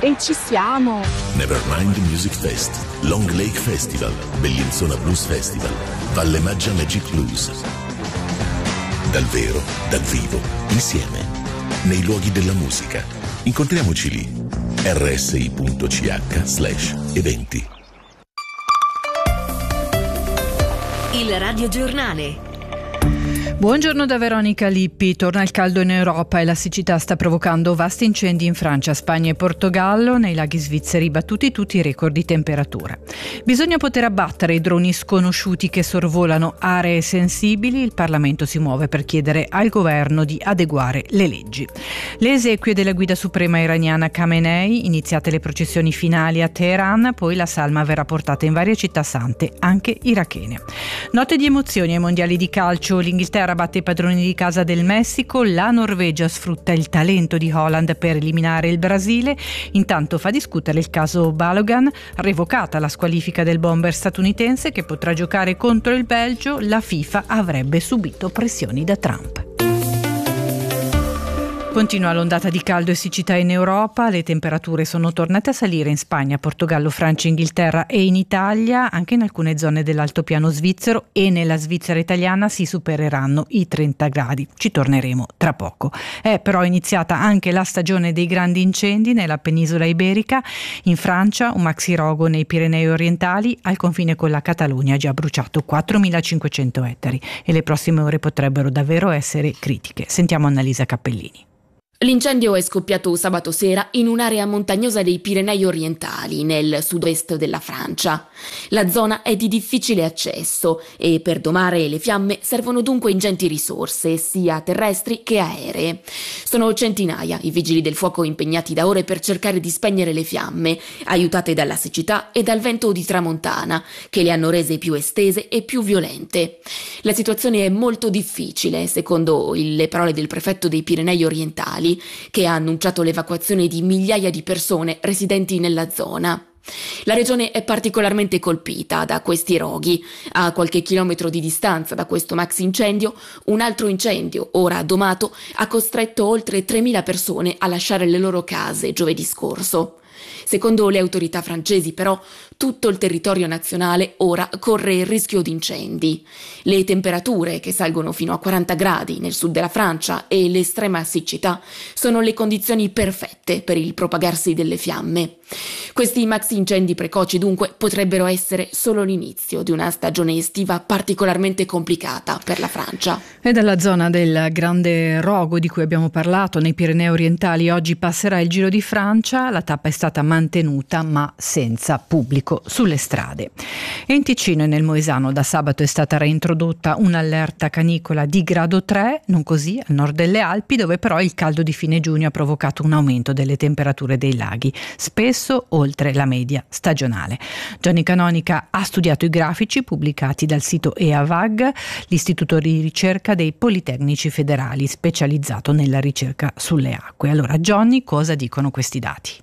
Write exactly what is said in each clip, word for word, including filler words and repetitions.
E ci siamo! Nevermind Music Fest, Long Lake Festival, Bellinzona Blues Festival, Valle Maggia Magic Blues. Dal vero, dal vivo, insieme, nei luoghi della musica. Incontriamoci lì. rsi.ch slash eventi. Il radiogiornale. Buongiorno da Veronica Lippi. Torna il caldo in Europa e la siccità sta provocando vasti incendi in Francia, Spagna e Portogallo. Nei laghi svizzeri battuti tutti i record di temperatura. Bisogna poter abbattere i droni sconosciuti che sorvolano aree sensibili. Il Parlamento si muove per chiedere al governo di adeguare le leggi. Le esequie della guida suprema iraniana Khamenei, iniziate le processioni finali a Teheran, poi la salma verrà portata in varie città sante, anche irachene. Notte di emozioni ai mondiali di calcio. L'Inghilterra batte i padroni di casa del Messico, la Norvegia sfrutta il talento di Haaland per eliminare il Brasile. Intanto fa discutere il caso Balogun, revocata la squalifica del bomber statunitense che potrà giocare contro il Belgio. La FIFA avrebbe subito pressioni da Trump. Continua l'ondata di caldo e siccità in Europa, le temperature sono tornate a salire in Spagna, Portogallo, Francia, Inghilterra e in Italia, anche in alcune zone dell'altopiano svizzero e nella Svizzera italiana si supereranno i trenta gradi. Ci torneremo tra poco. È però iniziata anche la stagione dei grandi incendi nella penisola iberica. In Francia un maxirogo nei Pirenei orientali al confine con la Catalogna ha già bruciato quattromilacinquecento ettari e le prossime ore potrebbero davvero essere critiche. Sentiamo Annalisa Cappellini. L'incendio è scoppiato sabato sera in un'area montagnosa dei Pirenei orientali, nel sud-est della Francia. La zona è di difficile accesso e per domare le fiamme servono dunque ingenti risorse, sia terrestri che aeree. Sono centinaia i vigili del fuoco impegnati da ore per cercare di spegnere le fiamme, aiutate dalla siccità e dal vento di tramontana, che le hanno rese più estese e più violente. La situazione è molto difficile, secondo le parole del prefetto dei Pirenei orientali, che ha annunciato l'evacuazione di migliaia di persone residenti nella zona. La regione è particolarmente colpita da questi roghi. A qualche chilometro di distanza da questo maxi incendio, un altro incendio, ora domato, ha costretto oltre tremila persone a lasciare le loro case giovedì scorso. Secondo le autorità francesi, però, tutto il territorio nazionale ora corre il rischio di incendi. Le temperature, che salgono fino a quaranta gradi nel sud della Francia, e l'estrema siccità sono le condizioni perfette per il propagarsi delle fiamme. Questi maxi incendi precoci, dunque, potrebbero essere solo l'inizio di una stagione estiva particolarmente complicata per la Francia. E dalla zona del Grande Rogo di cui abbiamo parlato, nei Pirenei orientali, oggi passerà il Giro di Francia. La tappa è stata mantenuta ma senza pubblico sulle strade. E in Ticino e nel Moesano da sabato è stata reintrodotta un'allerta canicola di grado tre, non così al nord delle Alpi, dove però il caldo di fine giugno ha provocato un aumento delle temperature dei laghi, spesso oltre la media stagionale. Gianni Canonica ha studiato i grafici pubblicati dal sito E A V A G, l'istituto di ricerca dei Politecnici Federali specializzato nella ricerca sulle acque. Allora, Johnny, cosa dicono questi dati?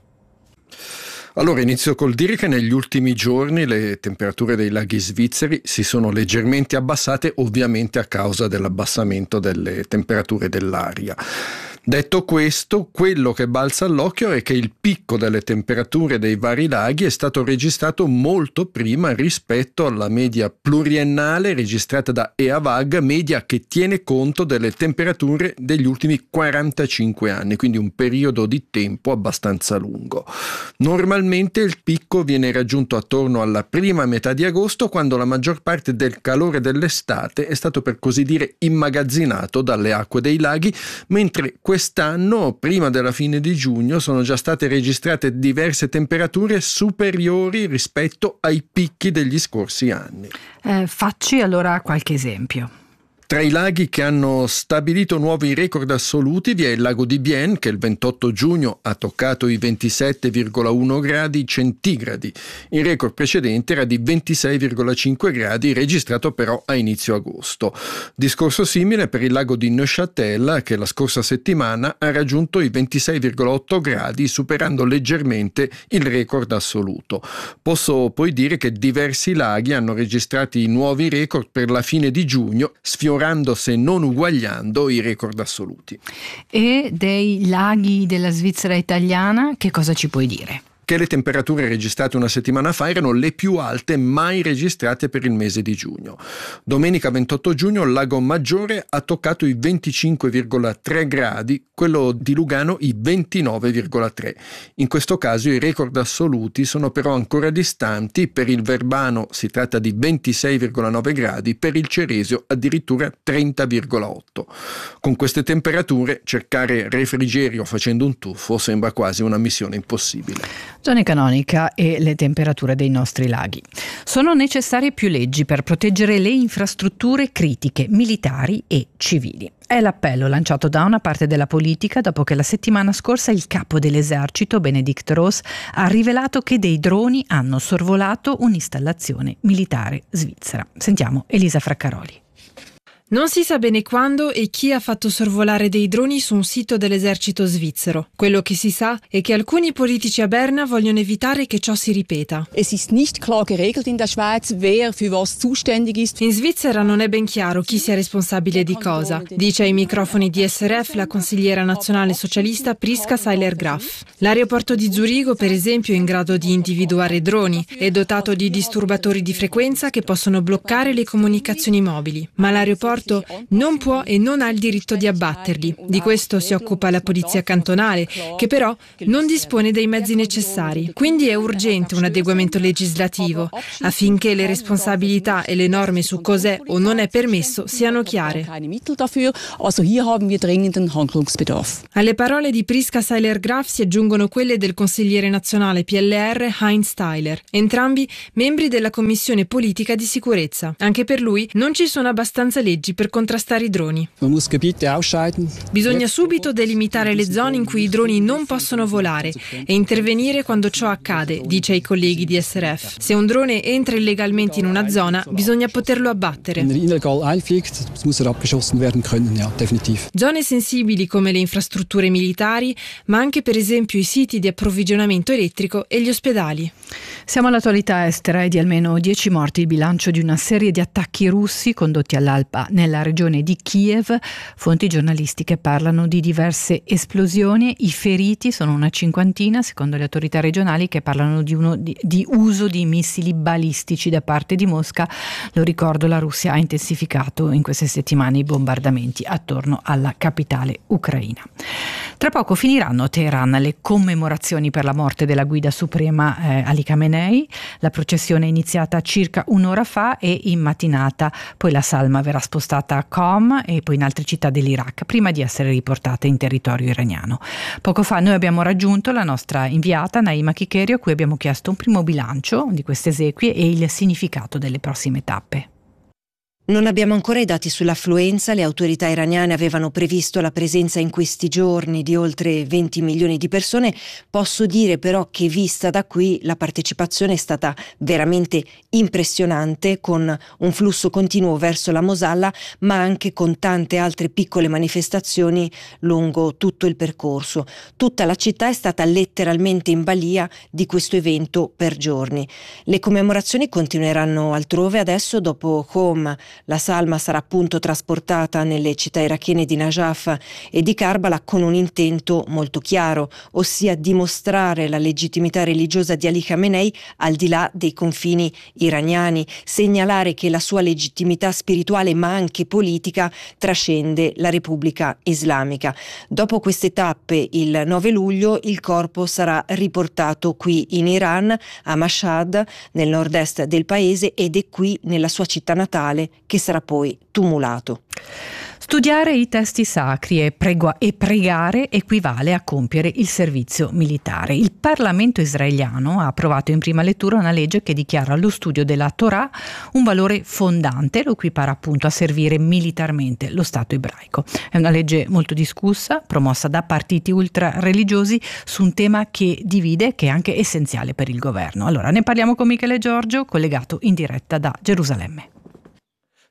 Allora, inizio col dire che negli ultimi giorni le temperature dei laghi svizzeri si sono leggermente abbassate, ovviamente a causa dell'abbassamento delle temperature dell'aria. Detto questo, quello che balza all'occhio è che il picco delle temperature dei vari laghi è stato registrato molto prima rispetto alla media pluriennale registrata da E A V A G, media che tiene conto delle temperature degli ultimi quarantacinque anni, quindi un periodo di tempo abbastanza lungo. Normalmente il picco viene raggiunto attorno alla prima metà di agosto, quando la maggior parte del calore dell'estate è stato, per così dire, immagazzinato dalle acque dei laghi, mentre quest'anno, prima della fine di giugno, sono già state registrate diverse temperature superiori rispetto ai picchi degli scorsi anni. Eh, facci allora qualche esempio. Tra i laghi che hanno stabilito nuovi record assoluti vi è il lago di Bienne, che il ventotto giugno ha toccato i ventisette virgola uno gradi centigradi. Il record precedente era di ventisei virgola cinque gradi, registrato però a inizio agosto. Discorso simile per il lago di Neuchâtel, che la scorsa settimana ha raggiunto i ventisei virgola otto gradi, superando leggermente il record assoluto. Posso poi dire che diversi laghi hanno registrato i nuovi record per la fine di giugno, sfiorando migliorando se non uguagliando i record assoluti. E dei laghi della Svizzera italiana, che cosa ci puoi dire? Che le temperature registrate una settimana fa erano le più alte mai registrate per il mese di giugno. Domenica ventotto giugno il lago Maggiore ha toccato i venticinque virgola tre gradi, quello di Lugano i ventinove virgola tre. In questo caso i record assoluti sono però ancora distanti. Per il Verbano si tratta di ventisei virgola nove gradi, per il Ceresio addirittura trenta virgola otto. Con queste temperature cercare refrigerio facendo un tuffo sembra quasi una missione impossibile. Zone canonica e le temperature dei nostri laghi. Sono necessarie più leggi per proteggere le infrastrutture critiche, militari e civili. È l'appello lanciato da una parte della politica dopo che la settimana scorsa il capo dell'esercito, Benedikt Ross, ha rivelato che dei droni hanno sorvolato un'installazione militare svizzera. Sentiamo Elisa Fraccaroli. Non si sa bene quando e chi ha fatto sorvolare dei droni su un sito dell'esercito svizzero. Quello che si sa è che alcuni politici a Berna vogliono evitare che ciò si ripeta. Es ist nicht klar geregelt in der Schweiz, wer für was zuständig ist. In Svizzera non è ben chiaro chi sia responsabile di cosa, dice ai microfoni di S R F la consigliera nazionale socialista Priska Seiler-Graf. L'aeroporto di Zurigo, per esempio, è in grado di individuare droni, è dotato di disturbatori di frequenza che possono bloccare le comunicazioni mobili, ma l'aeroporto non può e non ha il diritto di abbatterli. Di questo si occupa la polizia cantonale, che però non dispone dei mezzi necessari. Quindi è urgente un adeguamento legislativo affinché le responsabilità e le norme su cos'è o non è permesso siano chiare. Alle parole di Priska Seiler-Graf si aggiungono quelle del consigliere nazionale P L R Heinz Steiler, entrambi membri della Commissione Politica di Sicurezza. Anche per lui non ci sono abbastanza leggi per contrastare i droni. Bisogna subito delimitare le zone in cui i droni non possono volare e intervenire quando ciò accade, dice ai colleghi di S R F. Se un drone entra illegalmente in una zona, bisogna poterlo abbattere. Zone sensibili come le infrastrutture militari, ma anche per esempio i siti di approvvigionamento elettrico e gli ospedali. Siamo all'attualità estera e di almeno dieci morti il bilancio di una serie di attacchi russi condotti all'Alpa nella regione di Kiev. Fonti giornalistiche parlano di diverse esplosioni, i feriti sono una cinquantina, secondo le autorità regionali, che parlano di, uno, di, di uso di missili balistici da parte di Mosca. Lo ricordo, la Russia ha intensificato in queste settimane i bombardamenti attorno alla capitale ucraina. Tra poco finiranno a Teheran le commemorazioni per la morte della guida suprema eh, Ali Khamenei. La processione è iniziata circa un'ora fa e in mattinata poi la salma verrà spostata a Qom e poi in altre città dell'Iraq prima di essere riportata in territorio iraniano. Poco fa noi abbiamo raggiunto la nostra inviata Naima Chikerio, a cui abbiamo chiesto un primo bilancio di queste esequie e il significato delle prossime tappe. Non abbiamo ancora i dati sull'affluenza. Le autorità iraniane avevano previsto la presenza in questi giorni di oltre venti milioni di persone. Posso dire però che vista da qui la partecipazione è stata veramente impressionante, con un flusso continuo verso la Mosalla, ma anche con tante altre piccole manifestazioni lungo tutto il percorso. Tutta la città è stata letteralmente in balia di questo evento per giorni. Le commemorazioni continueranno altrove adesso. Dopo Qom la salma sarà appunto trasportata nelle città irachene di Najaf e di Karbala con un intento molto chiaro, ossia dimostrare la legittimità religiosa di Ali Khamenei al di là dei confini iraniani, segnalare che la sua legittimità spirituale ma anche politica trascende la Repubblica Islamica. Dopo queste tappe, il nove luglio, il corpo sarà riportato qui in Iran, a Mashhad, nel nord-est del paese, ed è qui nella sua città natale che sarà poi tumulato. Studiare i testi sacri e, pregua- e pregare equivale a compiere il servizio militare. Il Parlamento israeliano ha approvato in prima lettura una legge che dichiara lo studio della Torah un valore fondante, lo equipara appunto a servire militarmente lo Stato ebraico. È una legge molto discussa, promossa da partiti ultra-religiosi su un tema che divide e che è anche essenziale per il governo. Allora ne parliamo con Michele Giorgio, collegato in diretta da Gerusalemme.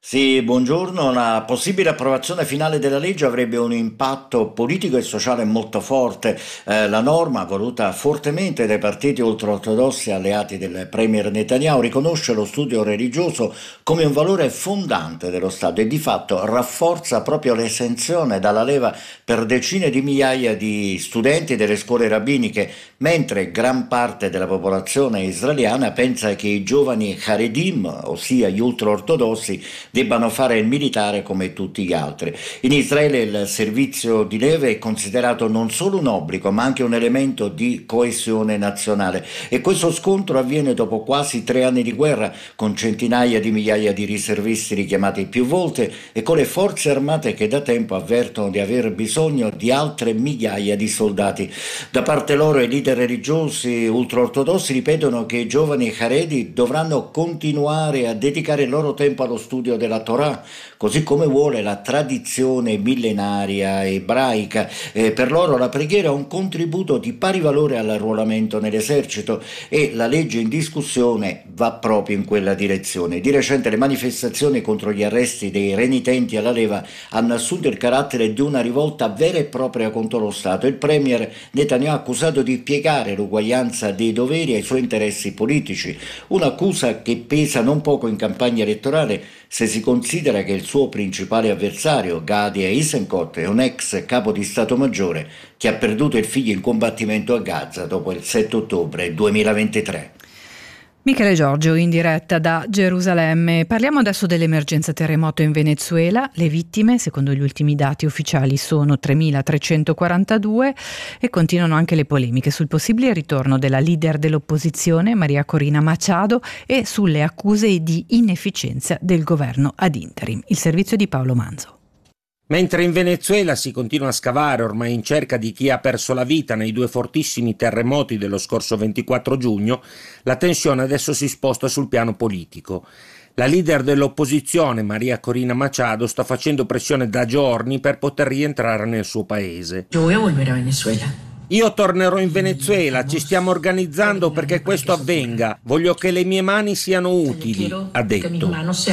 Sì, buongiorno. La possibile approvazione finale della legge avrebbe un impatto politico e sociale molto forte. Eh, la norma, voluta fortemente dai partiti ultraortodossi alleati del premier Netanyahu, riconosce lo studio religioso come un valore fondante dello Stato e di fatto rafforza proprio l'esenzione dalla leva per decine di migliaia di studenti delle scuole rabbiniche, mentre gran parte della popolazione israeliana pensa che i giovani Haredim, ossia gli ultraortodossi, debbano fare il militare come tutti gli altri. In Israele il servizio di leva è considerato non solo un obbligo, ma anche un elemento di coesione nazionale. E questo scontro avviene dopo quasi tre anni di guerra, con centinaia di migliaia di riservisti richiamati più volte e con le forze armate che da tempo avvertono di aver bisogno di altre migliaia di soldati. Da parte loro i leader religiosi ultraortodossi ripetono che i giovani Haredi dovranno continuare a dedicare il loro tempo allo studio della Torah, così come vuole la tradizione millenaria ebraica. Eh, per loro la preghiera è un contributo di pari valore all'arruolamento nell'esercito e la legge in discussione va proprio in quella direzione. Di recente le manifestazioni contro gli arresti dei renitenti alla leva hanno assunto il carattere di una rivolta vera e propria contro lo Stato. Il premier Netanyahu ha accusato di piegare l'uguaglianza dei doveri ai suoi interessi politici, un'accusa che pesa non poco in campagna elettorale se si considera che il suo principale avversario, Gadi Eisenkot, è un ex capo di Stato Maggiore che ha perduto il figlio in combattimento a Gaza dopo il sette ottobre duemilaventitré. Michele Giorgio in diretta da Gerusalemme. Parliamo adesso dell'emergenza terremoto in Venezuela. Le vittime, secondo gli ultimi dati ufficiali, sono tremilatrecentoquarantadue e continuano anche le polemiche sul possibile ritorno della leader dell'opposizione, Maria Corina Machado, e sulle accuse di inefficienza del governo ad interim. Il servizio di Paolo Manzo. Mentre in Venezuela si continua a scavare ormai in cerca di chi ha perso la vita nei due fortissimi terremoti dello scorso ventiquattro giugno, la tensione adesso si sposta sul piano politico. La leader dell'opposizione, Maria Corina Machado, sta facendo pressione da giorni per poter rientrare nel suo paese. Io voglio volver a Venezuela. Io tornerò in Venezuela, ci stiamo organizzando perché questo avvenga. Voglio che le mie mani siano utili, ha detto.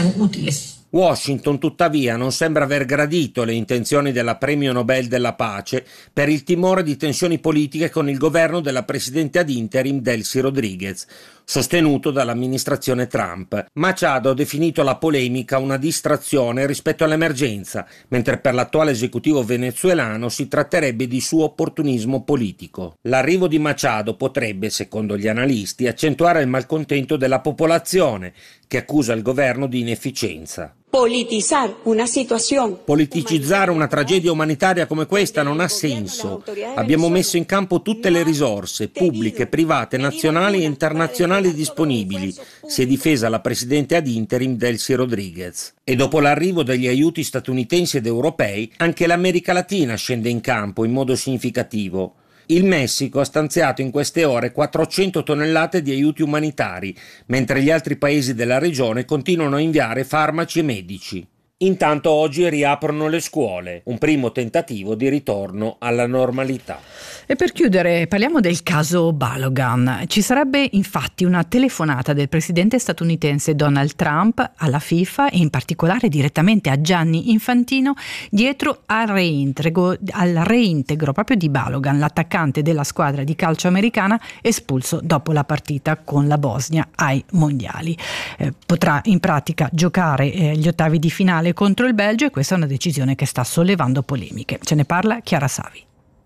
Washington, tuttavia, non sembra aver gradito le intenzioni della premio Nobel della pace per il timore di tensioni politiche con il governo della presidente ad interim Delcy Rodriguez, sostenuto dall'amministrazione Trump. Machado ha definito la polemica una distrazione rispetto all'emergenza, mentre per l'attuale esecutivo venezuelano si tratterebbe di suo opportunismo politico. L'arrivo di Machado potrebbe, secondo gli analisti, accentuare il malcontento della popolazione, che accusa il governo di inefficienza. Politizzare una situazione. Politicizzare una tragedia umanitaria come questa non ha senso. Abbiamo messo in campo tutte le risorse, pubbliche, private, nazionali e internazionali disponibili. Si è difesa la presidente ad interim Delcy Rodriguez. E dopo l'arrivo degli aiuti statunitensi ed europei, anche l'America Latina scende in campo in modo significativo. Il Messico ha stanziato in queste ore quattrocento tonnellate di aiuti umanitari, mentre gli altri paesi della regione continuano a inviare farmaci e medici. Intanto oggi riaprono le scuole, un primo tentativo di ritorno alla normalità. E per chiudere parliamo del caso Balogun. Ci sarebbe infatti una telefonata del presidente statunitense Donald Trump alla FIFA e in particolare direttamente a Gianni Infantino dietro al reintegro, al reintegro proprio di Balogun, l'attaccante della squadra di calcio americana espulso dopo la partita con la Bosnia ai mondiali. Eh, potrà in pratica giocare eh, gli ottavi di finale contro il Belgio e questa è una decisione che sta sollevando polemiche. Ce ne parla Chiara Savi.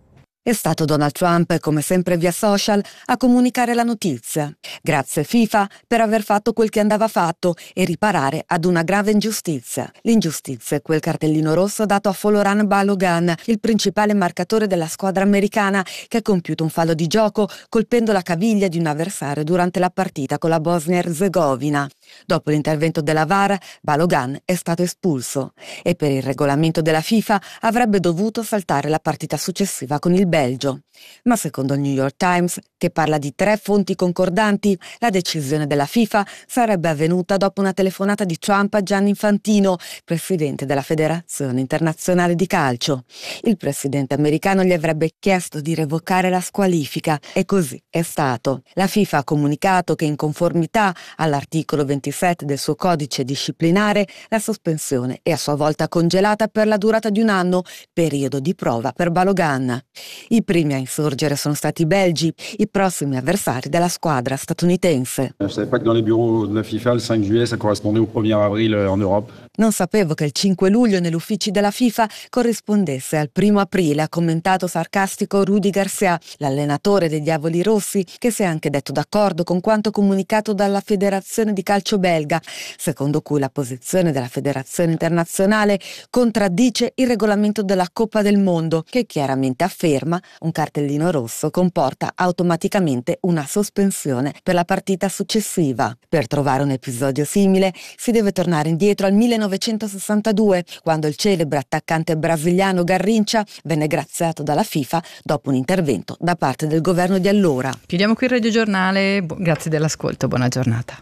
È stato Donald Trump, come sempre via social, a comunicare la notizia. Grazie FIFA per aver fatto quel che andava fatto e riparare ad una grave ingiustizia. L'ingiustizia è quel cartellino rosso dato a Folarin Balogun, il principale marcatore della squadra americana, che ha compiuto un fallo di gioco colpendo la caviglia di un avversario durante la partita con la Bosnia-Erzegovina. Dopo l'intervento della V A R, Balogun è stato espulso e per il regolamento della FIFA avrebbe dovuto saltare la partita successiva con il Belgio. Belgio. Ma secondo il New York Times, che parla di tre fonti concordanti, la decisione della FIFA sarebbe avvenuta dopo una telefonata di Trump a Gianni Infantino, presidente della Federazione Internazionale di Calcio. Il presidente americano gli avrebbe chiesto di revocare la squalifica e così è stato. La FIFA ha comunicato che in conformità all'articolo ventisette del suo codice disciplinare, la sospensione è a sua volta congelata per la durata di un anno, periodo di prova per Balogun. I primi a insorgere sono stati i belgi, i prossimi avversari della squadra statunitense. Non sapevo che il cinque luglio negli uffici della FIFA corrispondesse al primo aprile, ha commentato sarcastico Rudy Garcia, l'allenatore dei Diavoli Rossi, che si è anche detto d'accordo con quanto comunicato dalla Federazione di Calcio belga, secondo cui la posizione della Federazione internazionale contraddice il regolamento della Coppa del Mondo, che chiaramente afferma un cartellino rosso comporta automaticamente una sospensione per la partita successiva. Per trovare un episodio simile si deve tornare indietro al millenovecentosessantadue, quando il celebre attaccante brasiliano Garrincha venne graziato dalla FIFA dopo un intervento da parte del governo di allora. Chiudiamo qui il Radio Giornale, grazie dell'ascolto, buona giornata.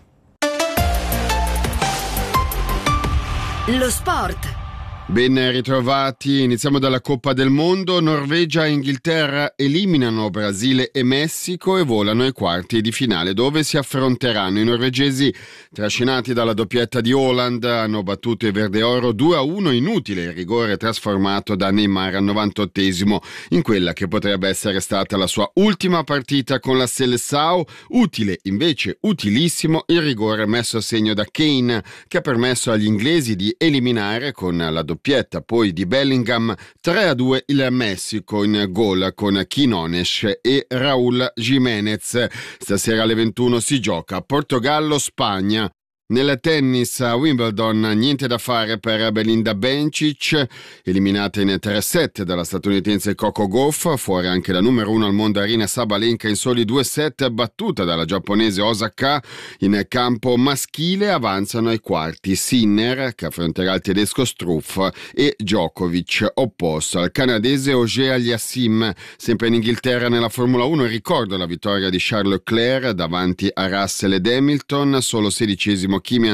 Lo sport. Ben ritrovati, iniziamo dalla Coppa del Mondo. Norvegia e Inghilterra eliminano Brasile e Messico e volano ai quarti di finale, dove si affronteranno. I norvegesi, trascinati dalla doppietta di Haaland, hanno battuto i Verdeoro due a uno, inutile il rigore trasformato da Neymar al novantottesimo in quella che potrebbe essere stata la sua ultima partita con la Seleção. Utile, invece utilissimo, il rigore messo a segno da Kane, che ha permesso agli inglesi di eliminare con la doppietta poi di Bellingham tre a due il Messico, in gol con Quinones e Raúl Jiménez. Stasera alle ventuno si gioca Portogallo-Spagna. Nel tennis a Wimbledon niente da fare per Belinda Bencic, eliminata in tre set dalla statunitense Coco Gauff, fuori anche la numero uno al mondo Aryna Sabalenka in soli due set, battuta dalla giapponese Osaka. In campo maschile avanzano ai quarti Sinner, che affronterà il tedesco Struff, e Djokovic, opposto al canadese Auger Aliassime. Sempre in Inghilterra nella Formula uno ricordo la vittoria di Charles Leclerc davanti a Russell ed Hamilton, solo sedicesimo Kimi